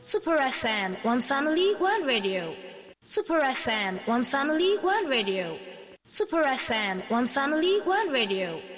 Super FM, one's family, one radio. Super FM, one's family, one radio. Super FM, one's family, one radio.